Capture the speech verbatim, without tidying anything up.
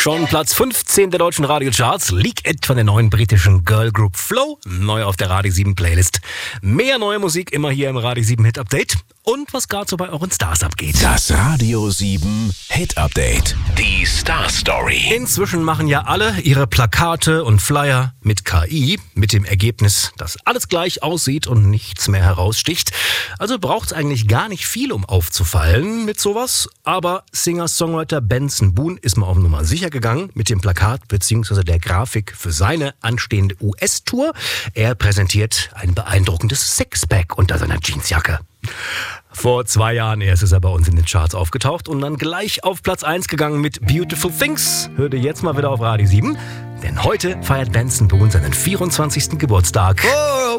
Schon Platz fünfzehn der deutschen Radiocharts, Leak It von der neuen britischen Girl Group Flow, neu auf der Radio sieben Playlist. Mehr neue Musik immer hier im Radio sieben Hit Update. Und was gerade so bei euren Stars abgeht. Das Radio sieben Hit Update. Die Star Story. Inzwischen machen ja alle ihre Plakate und Flyer mit K I, mit dem Ergebnis, dass alles gleich aussieht und nichts mehr heraussticht. Also braucht es eigentlich gar nicht viel, um aufzufallen mit sowas. Aber Singer-Songwriter Benson Boone ist mal auf Nummer sicher gegangen mit dem Plakat bzw. der Grafik für seine anstehende U S-Tour. Er präsentiert ein beeindruckendes Sixpack unter seiner Jeansjacke. Vor zwei Jahren erst ist er bei uns in den Charts aufgetaucht und dann gleich auf Platz eins gegangen mit Beautiful Things. Hört ihr jetzt mal wieder auf Radio sieben, denn heute feiert Benson Boone seinen vierundzwanzigsten Geburtstag. Oh.